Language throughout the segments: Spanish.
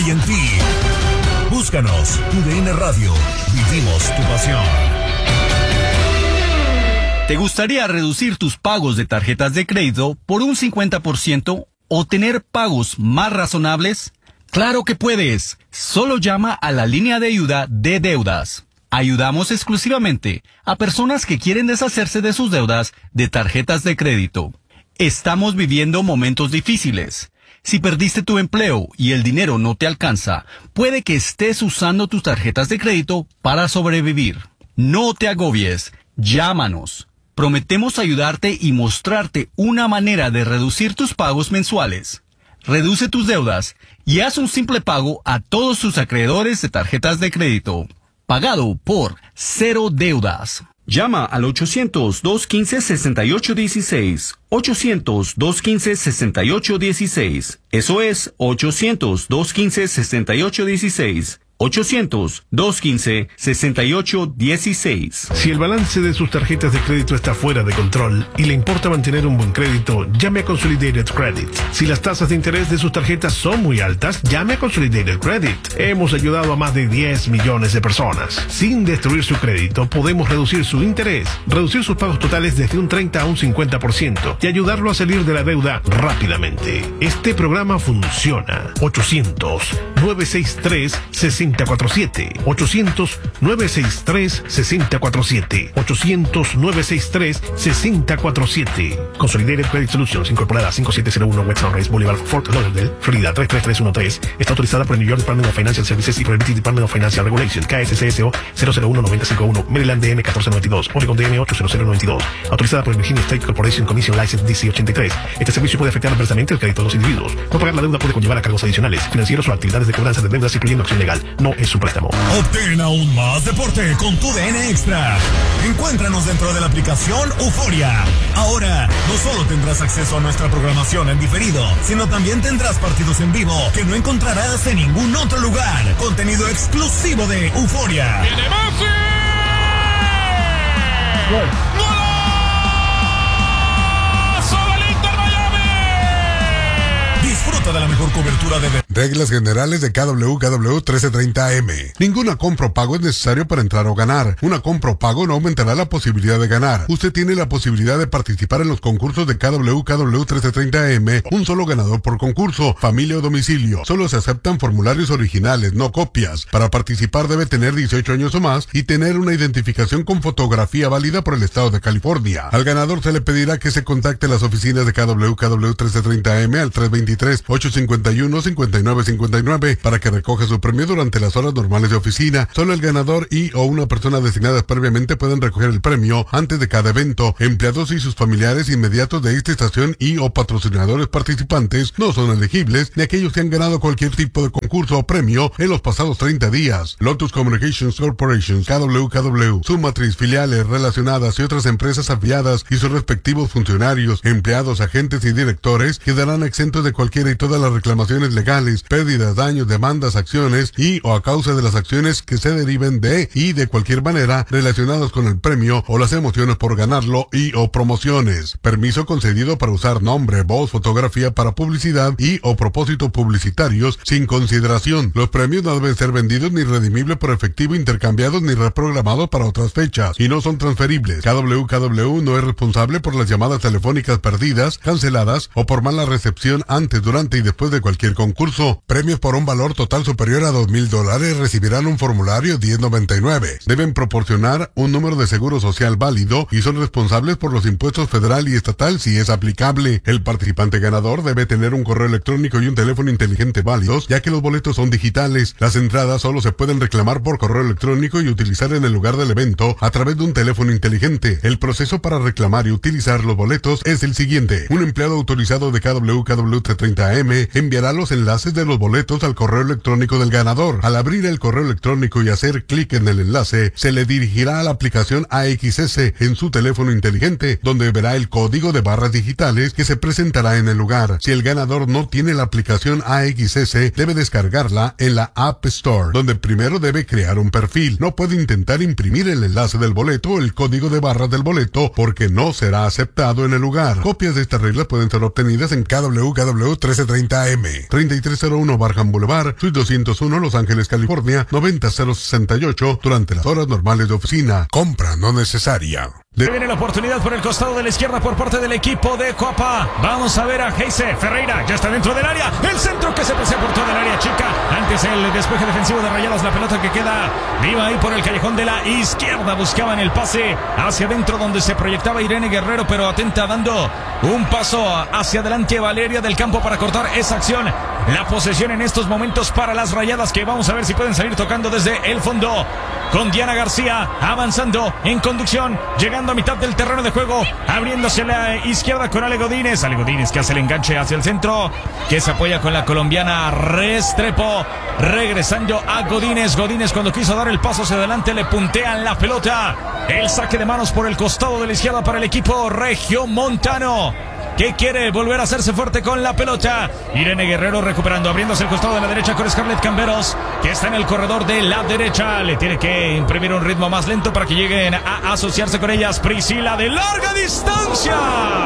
hay en ti. Búscanos, TUDN Radio. Vivimos tu pasión. ¿Te gustaría reducir tus pagos de tarjetas de crédito por un 50% o tener pagos más razonables? ¡Claro que puedes! Solo llama a la línea de ayuda de deudas. Ayudamos exclusivamente a personas que quieren deshacerse de sus deudas de tarjetas de crédito. Estamos viviendo momentos difíciles. Si perdiste tu empleo y el dinero no te alcanza, puede que estés usando tus tarjetas de crédito para sobrevivir. No te agobies. Llámanos. Prometemos ayudarte y mostrarte una manera de reducir tus pagos mensuales. Reduce tus deudas y haz un simple pago a todos tus acreedores de tarjetas de crédito. Pagado por Cero Deudas. Llama al 800-215-6816. 800-215-6816. Eso es 800-215-6816. 800-215-6816. Si el balance de sus tarjetas de crédito está fuera de control y le importa mantener un buen crédito, llame a Consolidated Credit. Si las tasas de interés de sus tarjetas son muy altas, llame a Consolidated Credit. Hemos ayudado a más de 10 millones de personas. Sin destruir su crédito, podemos reducir su interés, reducir sus pagos totales desde un 30 a un 50% y ayudarlo a salir de la deuda rápidamente. Este programa funciona. 800-963-6047. 800-963-6047. 800-963-6047. Consolidated Credit Solutions, incorporada 5701 West Sunrise Boulevard, Fort Lauderdale, Florida 33313. Está autorizada por el New York Department of Financial Services y por el British Department of Financial Regulation, KSCSO 001951, Maryland DM 1492, Oregon DM 80092. Autorizada por el Virginia State Corporation Commission License DC 83. Este servicio puede afectar adversamente el crédito de los individuos. No pagar la deuda puede conllevar a cargos adicionales, financieros o actividades de cobranza de deudas, incluyendo acción legal. No es un préstamo. Obtén aún más deporte con TUDN Extra. Encuéntranos dentro de la aplicación Euforia. Ahora, no solo tendrás acceso a nuestra programación en diferido, sino también tendrás partidos en vivo que no encontrarás en ningún otro lugar. Contenido exclusivo de Euforia. ¡Viene Messi! ¡Gol! Disfruta de la mejor cobertura de... Reglas generales de KWKW 1330M. Ninguna compra o pago es necesario para entrar o ganar. Una compra o pago no aumentará la posibilidad de ganar. Usted tiene la posibilidad de participar en los concursos de KWKW 1330M. Un solo ganador por concurso, familia o domicilio. Solo se aceptan formularios originales, no copias. Para participar debe tener 18 años o más y tener una identificación con fotografía válida por el estado de California. Al ganador se le pedirá que se contacte a las oficinas de KWKW 1330M al 323-851-5959 para que recoja su premio durante las horas normales de oficina. Solo el ganador y o una persona designada previamente pueden recoger el premio antes de cada evento. Empleados y sus familiares inmediatos de esta estación y o patrocinadores participantes no son elegibles, ni aquellos que han ganado cualquier tipo de concurso o premio en los pasados 30 días. Lotus Communications Corporation, KWKW, su matriz, filiales relacionadas y otras empresas afiliadas y sus respectivos funcionarios, empleados, agentes y directores quedarán exentos de cualquiera y todas las reclamaciones legales, pérdidas, daños, demandas, acciones y o a causa de las acciones que se deriven de y de cualquier manera relacionados con el premio o las emociones por ganarlo y o promociones. Permiso concedido para usar nombre, voz, fotografía para publicidad y o propósitos publicitarios sin consideración. Los premios no deben ser vendidos ni redimibles por efectivo, intercambiados ni reprogramados para otras fechas y no son transferibles. KWKW no es responsable por las llamadas telefónicas perdidas, canceladas o por mala recepción antes, durante y después de cualquier concurso. Premios por un valor total superior a $2,000 recibirán un formulario 1099. Deben proporcionar un número de seguro social válido y son responsables por los impuestos federal y estatal si es aplicable. El participante ganador debe tener un correo electrónico y un teléfono inteligente válidos, ya que los boletos son digitales. Las entradas solo se pueden reclamar por correo electrónico y utilizar en el lugar del evento a través de un teléfono inteligente. El proceso para reclamar y utilizar los boletos es el siguiente. Un empleado autorizado de KWKW 1330M enviará los enlaces de los boletos al correo electrónico del ganador. Al abrir el correo electrónico y hacer clic en el enlace, se le dirigirá a la aplicación AXS en su teléfono inteligente, donde verá el código de barras digitales que se presentará en el lugar. Si el ganador no tiene la aplicación AXS, debe descargarla en la App Store, donde primero debe crear un perfil. No puede intentar imprimir el enlace del boleto o el código de barras del boleto, porque no será aceptado en el lugar. Copias de estas reglas pueden ser obtenidas en KWKW 1330M. 33 1301 Barham Boulevard, Suite 201, Los Ángeles, California, 90068, durante las horas normales de oficina. Compra no necesaria. Viene la oportunidad por el costado de la izquierda por parte del equipo de Coapa. Vamos a ver a Geise Ferreira. Ya está dentro del área. El centro que se pasea por toda el área chica. Antes el despeje defensivo de Rayadas. La pelota que queda viva ahí por el callejón de la izquierda. Buscaban el pase hacia adentro donde se proyectaba Irene Guerrero, pero atenta dando un paso hacia adelante Valeria del Campo para cortar esa acción. La posesión en estos momentos para las Rayadas, que vamos a ver si pueden salir tocando desde el fondo. Con Diana García avanzando en conducción, llegando a mitad del terreno de juego, abriéndose a la izquierda con Ale Godínez. Ale Godínez que hace el enganche hacia el centro, que se apoya con la colombiana Restrepo, regresando a Godínez. Godínez, cuando quiso dar el paso hacia adelante, le puntean la pelota. El saque de manos por el costado de la izquierda para el equipo regiomontano, que quiere volver a hacerse fuerte con la pelota. Irene Guerrero recuperando, abriéndose el costado de la derecha con Scarlett Camberos, que está en el corredor de la derecha. Le tiene que imprimir un ritmo más lento para que lleguen a asociarse con ellas. Priscila de larga distancia.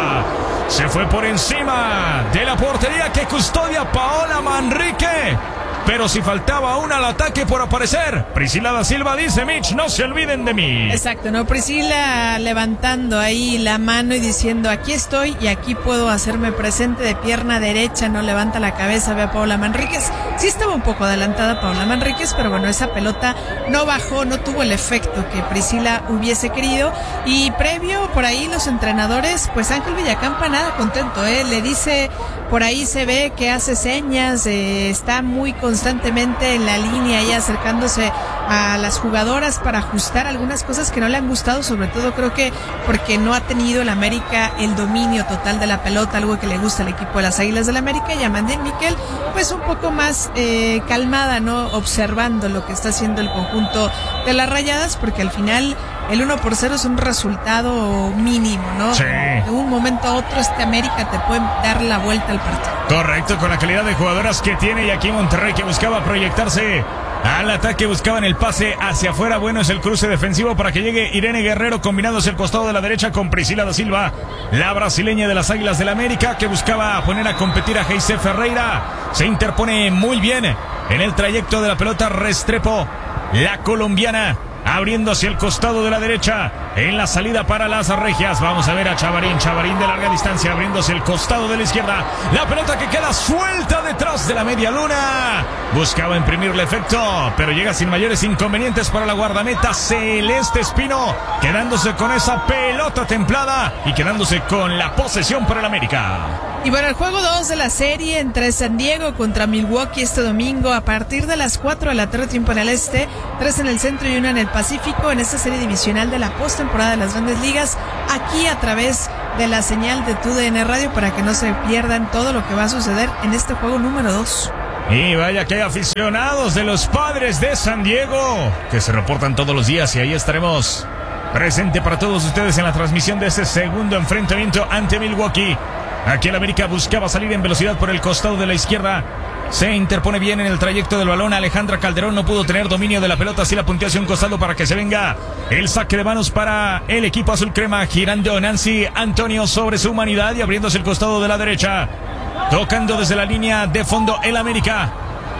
Se fue por encima de la portería que custodia Paola Manrique. Pero si faltaba una al ataque por aparecer, Priscila da Silva dice: Mitch, no se olviden de mí. Exacto, ¿no? Priscila levantando ahí la mano y diciendo: aquí estoy y aquí puedo hacerme presente, de pierna derecha, no levanta la cabeza, ve a Paola Manríquez. Sí estaba un poco adelantada Paola Manríquez, pero bueno, esa pelota no bajó, no tuvo el efecto que Priscila hubiese querido. Y previo, por ahí los entrenadores, pues Ángel Villacampa nada contento, le dice, por ahí se ve que hace señas, está muy constantemente en la línea y acercándose a las jugadoras para ajustar algunas cosas que no le han gustado, sobre todo creo que porque no ha tenido el América el dominio total de la pelota, algo que le gusta al equipo de las Águilas del América. Y Amanda Miquel pues un poco más calmada, ¿no? Observando lo que está haciendo el conjunto de las Rayadas, porque al final el 1-0 es un resultado mínimo, ¿no? Sí. De un momento a otro este América te puede dar la vuelta al partido. Correcto, con la calidad de jugadoras que tiene. Y aquí Monterrey, que buscaba proyectarse al ataque, buscaban el pase hacia afuera. Bueno, es el cruce defensivo para que llegue Irene Guerrero, combinándose el costado de la derecha con Priscila da Silva, la brasileña de las Águilas del América, que buscaba poner a competir a Geise Ferreira. Se interpone muy bien en el trayecto de la pelota Restrepo, la colombiana, abriendo hacia el costado de la derecha en la salida para las regias. Vamos a ver a Chavarín de larga distancia, abriéndose el costado de la izquierda. La pelota que queda suelta detrás de la media luna. Buscaba imprimirle efecto, pero llega sin mayores inconvenientes para la guardameta Celeste Espino, quedándose con esa pelota templada y quedándose con la posesión para el América. Y bueno, el juego 2 de la serie entre San Diego contra Milwaukee este domingo a partir de las 4 de la tarde, tiempo en el este, 3 en el centro y 1 en el Pacífico, en esta serie divisional de la postemporada de las Grandes Ligas, aquí a través de la señal de TUDN Radio, para que no se pierdan todo lo que va a suceder en este juego número 2. Y vaya que hay aficionados de los Padres de San Diego que se reportan todos los días, y ahí estaremos presente para todos ustedes en la transmisión de este segundo enfrentamiento ante Milwaukee. Aquí el América buscaba salir en velocidad por el costado de la izquierda. Se interpone bien en el trayecto del balón. Alejandra Calderón no pudo tener dominio de la pelota, así la punteó hacia un costado para que se venga el saque de manos para el equipo azul crema, girando Nancy Antonio sobre su humanidad y abriéndose el costado de la derecha, tocando desde la línea de fondo el América.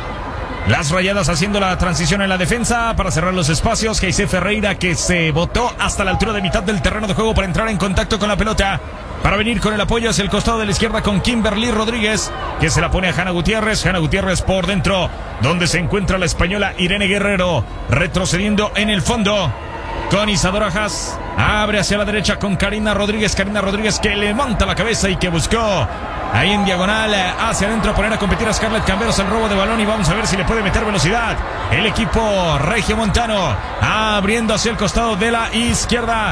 Las Rayadas haciendo la transición en la defensa para cerrar los espacios. Geise Ferreira, que se botó hasta la altura de mitad del terreno de juego para entrar en contacto con la pelota, para venir con el apoyo hacia el costado de la izquierda con Kimberly Rodríguez, que se la pone a Hanna Gutiérrez. Hanna Gutiérrez por dentro, donde se encuentra la española Irene Guerrero, retrocediendo en el fondo con Isadora Haas. Abre hacia la derecha con Karina Rodríguez que levanta la cabeza y que buscó ahí en diagonal hacia adentro poner a competir a Scarlett Camberos el robo de balón, y vamos a ver si le puede meter velocidad el equipo regiomontano, abriendo hacia el costado de la izquierda.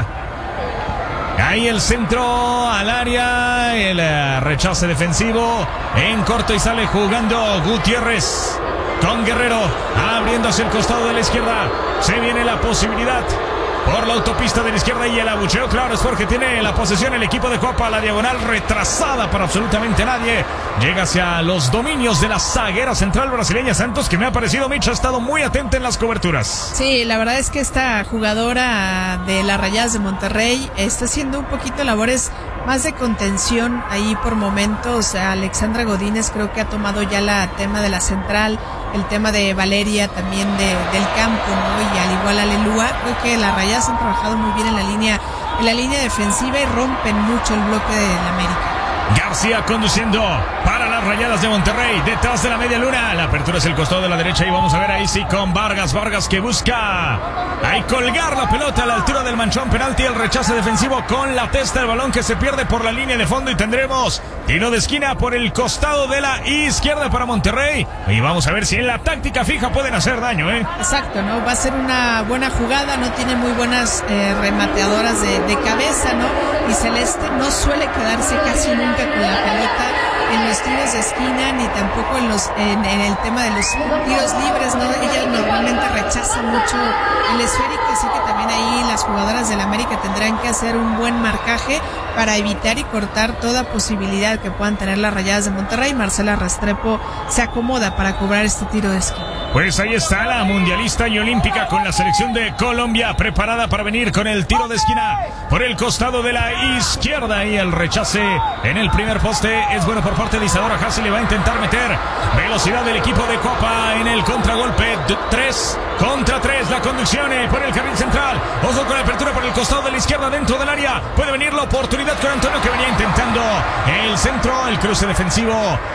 Ahí el centro al área, el rechace defensivo en corto y sale jugando Gutiérrez con Guerrero, abriendo hacia el costado de la izquierda. Se viene la posibilidad por la autopista de la izquierda y el abucheo, claro, es porque tiene la posesión el equipo de Coapa. La diagonal retrasada para absolutamente nadie. Llega hacia los dominios de la zaguera central brasileña Santos, que me ha parecido, Mitch, ha estado muy atenta en las coberturas. Sí, la verdad es que esta jugadora de las Rayadas de Monterrey está haciendo un poquito labores más de contención ahí por momentos. Alexandra Godínez creo que ha tomado ya el tema de la central, el tema de Valeria también del campo, ¿no? Y al igual Alelúa, creo que las Rayadas han trabajado muy bien en la línea defensiva y rompen mucho el bloque de la América. García conduciendo para las Rayadas de Monterrey, detrás de la media luna. La apertura es el costado de la derecha y vamos a ver ahí sí con Vargas que busca ahí colgar la pelota a la altura del manchón penalti. El rechace defensivo con la testa del balón que se pierde por la línea de fondo y tendremos tiro de esquina por el costado de la izquierda para Monterrey. Y vamos a ver si en la táctica fija pueden hacer daño, Exacto, ¿no? Va a ser una buena jugada, no tiene muy buenas remateadoras de cabeza, ¿no? Y Celeste no suele quedarse casi nunca con la pelota en los tiros de esquina ni tampoco en el tema de los tiros libres, ¿no? Ella normalmente rechaza mucho el esférico, así que también ahí las jugadoras del América tendrán que hacer un buen marcaje para evitar y cortar toda posibilidad que puedan tener las Rayadas de Monterrey. Marcela Restrepo se acomoda para cobrar este tiro de esquina. Pues ahí está la mundialista y olímpica con la selección de Colombia preparada para venir con el tiro de esquina por el costado de la izquierda y el rechace en el primer poste es bueno por parte de Isadora Hassi. Le va a intentar meter velocidad del equipo de Copa en el contragolpe. 3 contra 3 la conducción por el carril central. Ojo con la apertura por el costado de la izquierda dentro del área. Puede venir la oportunidad con Antonio que venía intentando el centro, el cruce defensivo,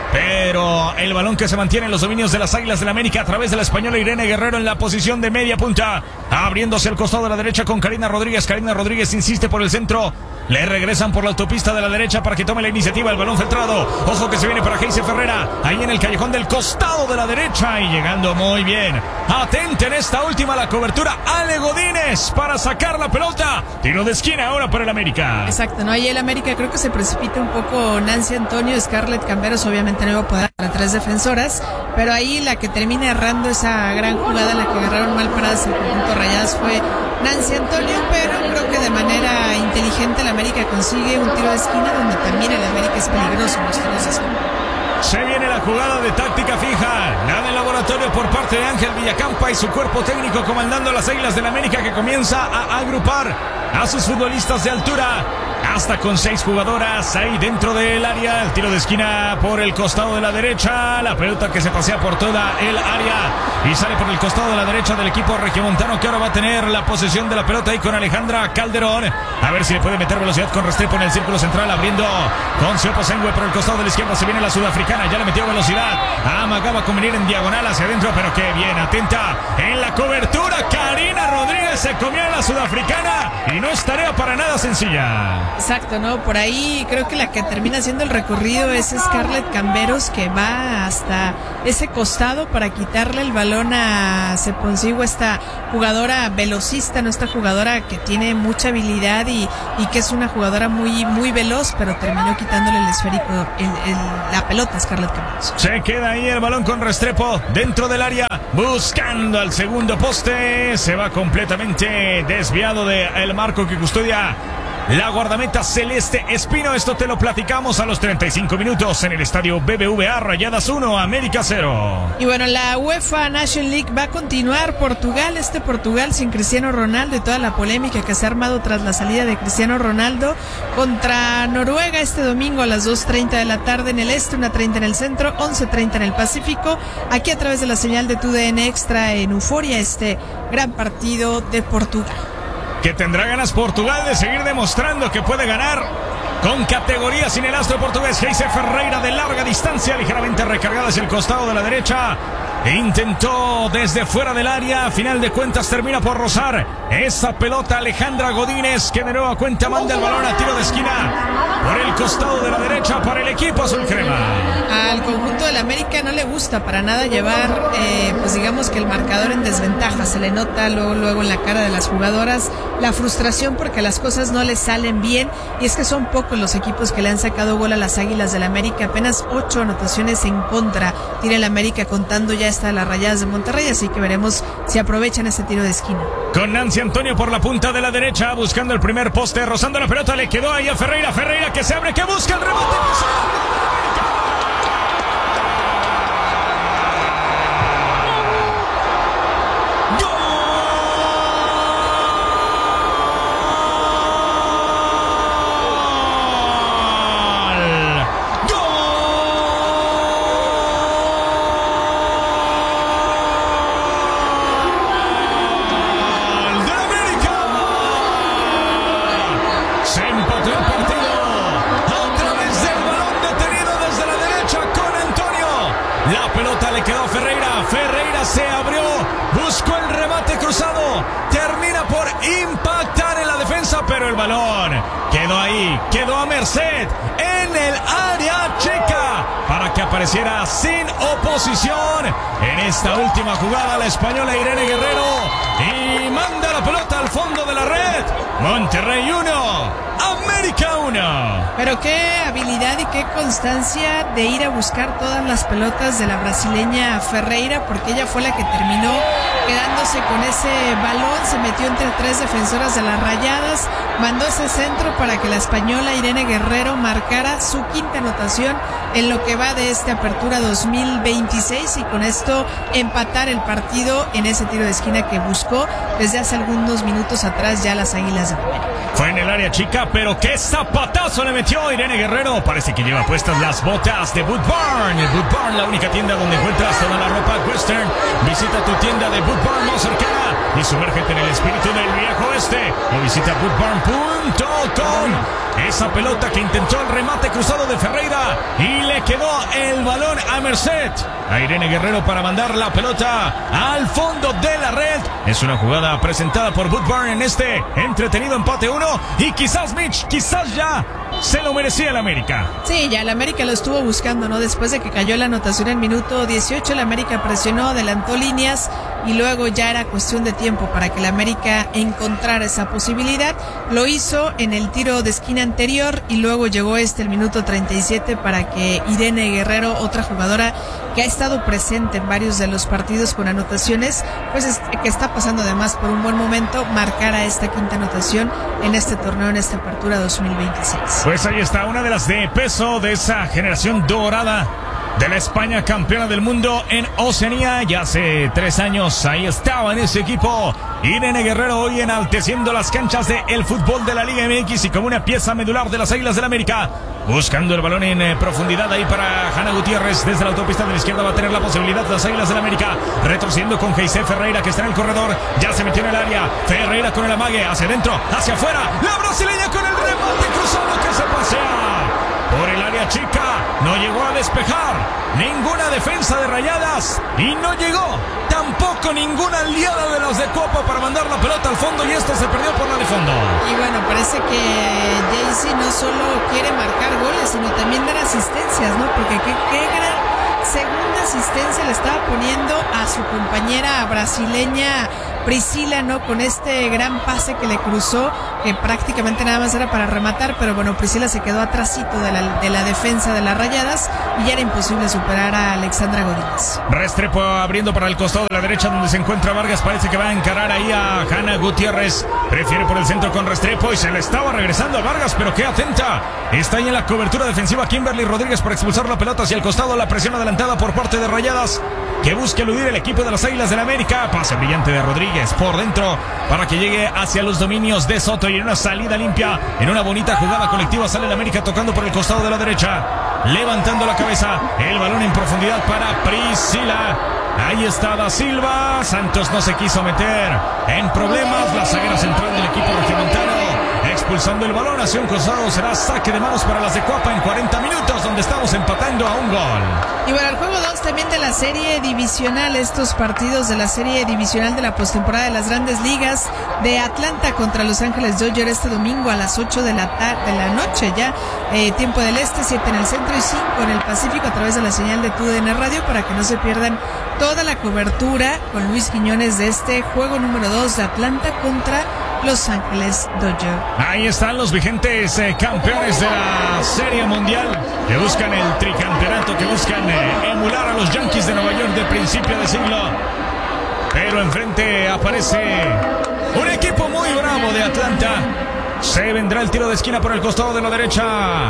pero el balón que se mantiene en los dominios de las Águilas del América a través de la española Irene Guerrero en la posición de media punta, abriéndose al costado de la derecha con Karina Rodríguez. Karina Rodríguez insiste por el centro. Le regresan por la autopista de la derecha para que tome la iniciativa. El balón filtrado. Ojo que se viene para Geise Ferreira. Ahí en el callejón del costado de la derecha. Y llegando muy bien. Atenta en esta última la cobertura. Ale Godínez para sacar la pelota. Tiro de esquina ahora para el América. Exacto, ¿no? Ahí el América creo que se precipita un poco Nancy Antonio. Scarlett Camberos obviamente no iba a poder para 3 defensoras. Pero ahí la que termina errando esa gran jugada, la que agarraron mal paradas el conjunto Rayadas, fue Nancy Antonio, pero creo que de manera inteligente el América consigue un tiro de esquina donde también el América es peligroso en los tiros de esquina. Se viene la jugada de táctica fija, la del laboratorio por parte de Ángel Villacampa y su cuerpo técnico comandando a las Águilas del América, que comienza a agrupar a sus futbolistas de altura. Hasta con 6 jugadoras ahí dentro del área. El tiro de esquina por el costado de la derecha. La pelota que se pasea por toda el área y sale por el costado de la derecha del equipo regiomontano, que ahora va a tener la posesión de la pelota ahí con Alejandra Calderón. A ver si le puede meter velocidad con Restrepo en el círculo central, abriendo con Siopo Sengue por el costado de la izquierda. Se viene la sudafricana, ya le metió velocidad. Amagaba con venir en diagonal hacia adentro, pero qué bien, atenta en la cobertura. Karina Rodríguez se comió a la sudafricana y no es tarea para nada sencilla. Exacto, ¿no? Por ahí creo que la que termina haciendo el recorrido es Scarlett Camberos, que va hasta ese costado para quitarle el balón a Seponsigo, esta jugadora velocista, ¿no? Esta jugadora que tiene mucha habilidad y que es una jugadora muy, muy veloz, pero terminó quitándole el esférico, la pelota a Scarlett Camberos. Se queda ahí el balón con Restrepo dentro del área, buscando al segundo poste. Se va completamente desviado del marco que custodia la guardameta Celeste Espino. Esto te lo platicamos a los 35 minutos en el estadio BBVA. Rayadas 1, América 0. Y bueno, la UEFA Nation League va a continuar. Portugal sin Cristiano Ronaldo y toda la polémica que se ha armado tras la salida de Cristiano Ronaldo, contra Noruega este domingo a las 2:30 de la tarde en el este, 1:30 en el centro, 11:30 en el Pacífico, aquí a través de la señal de TUDN Extra en Euforia, este gran partido de Portugal. Que tendrá ganas Portugal de seguir demostrando que puede ganar con categoría sin el astro portugués. Geise Ferreira de larga distancia, ligeramente recargada hacia el costado de la derecha. Intentó desde fuera del área, a final de cuentas termina por rozar esa pelota. Alejandra Godínez, que de nueva cuenta manda el balón a tiro de esquina por el costado de la derecha para el equipo azul crema. Al conjunto del América no le gusta para nada llevar, pues digamos que el marcador en desventaja. Se le nota luego en la cara de las jugadoras la frustración porque las cosas no les salen bien, y es que son pocos los equipos que le han sacado gol a las Águilas del América. Apenas 8 anotaciones en contra tiene el América, contando ya hasta las Rayadas de Monterrey, así que veremos si aprovechan ese tiro de esquina. Con Nancy Antonio por la punta de la derecha, buscando el primer poste, rozando la pelota, le quedó ahí a Ferreira que se abre, que busca el rebote. Ferreira se abrió, buscó el remate cruzado, termina por impactar en la defensa, pero el balón quedó ahí, quedó a merced en el área chica para que apareciera sin oposición en esta última jugada la española Irene Guerrero y manda la pelota al fondo de la red. Monterrey 1, América 1. Pero qué habilidad y qué constancia de ir a buscar todas las pelotas de la brasileña Ferreira, porque ella fue la que terminó quedándose con ese balón, se metió entre tres defensoras de las Rayadas, mandó ese centro para que la española Irene Guerrero marcara su quinta anotación en lo que va de esta apertura 2026 y con esto empatar el partido en ese tiro de esquina que buscó desde hace algunos minutos atrás ya las Águilas de América. Fue en el área chica, pero qué zapatazo le metió Irene Guerrero. Parece que lleva puestas las botas de Boot Barn. El Boot Barn, la única tienda donde encuentras toda la ropa western. Visita tu tienda de Boot Barn más cercana y sumérgete en el espíritu del viejo oeste. O visita bootbarn.com. Esa pelota que intentó el remate cruzado de Ferreira y le quedó el balón a merced a Irene Guerrero para mandar la pelota al fondo de la red. Es una jugada presentada por Boot Barn en este entretenido empate 1 y quizás Mitch, quizás ya se lo merecía el América. Sí, ya el América lo estuvo buscando, ¿no? Después de que cayó la anotación en minuto 18, el América presionó, adelantó líneas y luego ya era cuestión de tiempo para que el América encontrara esa posibilidad. Lo hizo en el tiro de esquina anterior y luego llegó el minuto 37 para que Irene Guerrero, otra jugadora que ha estado presente en varios de los partidos con anotaciones, pues que está pasando además por un buen momento, marcara esta quinta anotación en este torneo, en esta apertura 2026. Pues ahí está, una de las de peso de esa generación dorada de la España campeona del mundo en Oceanía. Ya hace 3 años ahí estaba en ese equipo Irene Guerrero, hoy enalteciendo las canchas del fútbol de la Liga MX y como una pieza medular de las Águilas del América, buscando el balón en profundidad ahí para Hanna Gutiérrez. Desde la autopista de la izquierda va a tener la posibilidad las Águilas del América, retorciendo con Geisé Ferreira que está en el corredor, ya se metió en el área. Ferreira con el amague, hacia adentro, hacia afuera, la brasileña con el remate cruzado que se pasea por el área chica, no llegó a despejar ninguna defensa de Rayadas y no llegó tampoco ninguna aliada de los de Copa para mandar la pelota al fondo y esto se perdió por la de fondo. Y bueno, parece que Jaycee no solo quiere marcar goles, sino también dar asistencias, ¿no? Porque qué gran segunda asistencia le estaba poniendo a su compañera brasileña Priscila, ¿no? Con este gran pase que le cruzó, que prácticamente nada más era para rematar, pero bueno, Priscila se quedó atrásito de la defensa de las Rayadas y ya era imposible superar a Alexandra Godínez. Restrepo abriendo para el costado de la derecha donde se encuentra Vargas, parece que va a encarar ahí a Hanna Gutiérrez, prefiere por el centro con Restrepo y se le estaba regresando a Vargas, pero qué atenta, está ahí en la cobertura defensiva Kimberly Rodríguez para expulsar la pelota hacia el costado, la presión adelantada por parte de Rayadas, que busca eludir el equipo de las Águilas del América, pase brillante de Rodríguez por dentro para que llegue hacia los dominios de Soto y en una salida limpia, en una bonita jugada colectiva sale el América tocando por el costado de la derecha, levantando la cabeza, el balón en profundidad para Priscila, ahí está Da Silva, Santos no se quiso meter en problemas, la zaguera central del equipo regiomontano expulsando el balón hacia un costado, será saque de manos para las de Cuapa en 40 minutos donde estamos empatando a un gol. Y bueno, el juego 2 también de la serie divisional, estos partidos de la serie divisional de la postemporada de las Grandes Ligas, de Atlanta contra Los Ángeles Dodgers este domingo a las 8 de la noche ya, tiempo del este, 7 en el centro y 5 en el Pacífico a través de la señal de TUDN Radio para que no se pierdan toda la cobertura con Luis Quiñones de este juego número 2 de Atlanta contra Los Ángeles Dodgers. Ahí están los vigentes campeones de la Serie Mundial que buscan el tricampeonato, que buscan emular a los Yankees de Nueva York de principio de siglo. Pero enfrente aparece un equipo muy bravo de Atlanta. Se vendrá el tiro de esquina por el costado de la derecha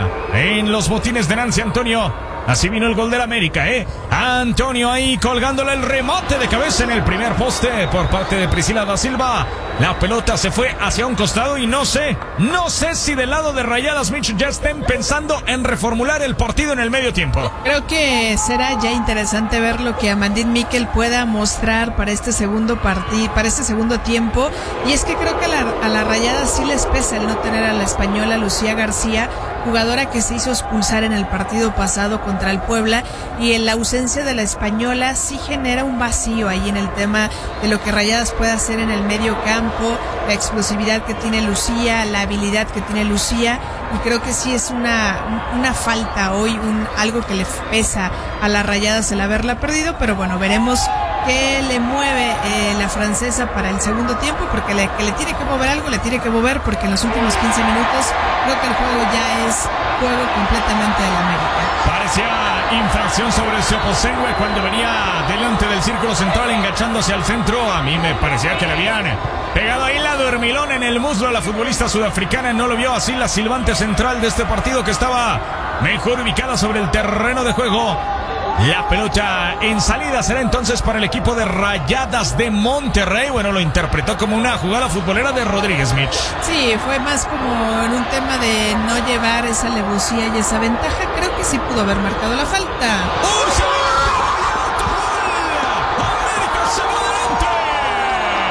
en los botines de Nancy Antonio. Así vino el gol del América, Antonio ahí colgándole el remate de cabeza en el primer poste por parte de Priscila Da Silva. La pelota se fue hacia un costado y no sé si del lado de Rayadas Mitch ya estén pensando en reformular el partido en el medio tiempo. Creo que será ya interesante ver lo que Amandine Miquel pueda mostrar para este segundo partido, para este segundo tiempo. Y es que creo que a la Rayadas sí les pesa el no tener a la española Lucía García, jugadora que se hizo expulsar en el partido pasado contra el Puebla, y en la ausencia de la española sí genera un vacío ahí en el tema de lo que Rayadas puede hacer en el medio campo, la explosividad que tiene Lucía, la habilidad que tiene Lucía, y creo que sí es una falta hoy, algo que le pesa a las Rayadas el haberla perdido, pero bueno, veremos qué le mueve la francesa para el segundo tiempo, porque que le tiene que mover algo, le tiene que mover, porque en los últimos 15 minutos creo que el juego ya es juego completamente del América. Parecía infracción sobre Sioposengue cuando venía delante del círculo central enganchándose al centro. A mí me parecía que le habían pegado ahí la dormilón en el muslo a la futbolista sudafricana. No lo vio así la silbante central de este partido, que estaba mejor ubicada sobre el terreno de juego. La pelota en salida será entonces para el equipo de Rayadas de Monterrey. Bueno, lo interpretó como una jugada futbolera de Rodríguez, Mitch. Sí, fue más como en un tema de no llevar esa alevosía y esa ventaja. Creo que sí pudo haber marcado la falta.